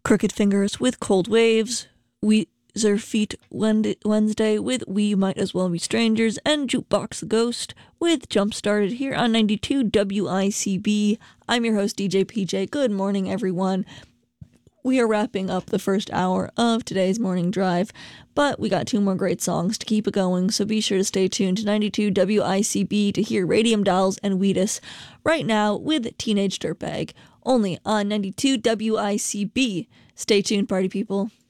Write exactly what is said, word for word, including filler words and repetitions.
Crooked Fingers with Cold Waves, Weezer Feet Wednesday with We Might As Well Be Strangers, and Jukebox the Ghost with Jump Started here on ninety-two W I C B. I'm your host, D J P J. Good morning, everyone. We are wrapping up the first hour of today's morning drive, but we got two more great songs to keep it going, so be sure to stay tuned to ninety-two W I C B to hear Radium Dolls and Wheatus right now with Teenage Dirtbag, only on ninety-two W I C B. Stay tuned, party people.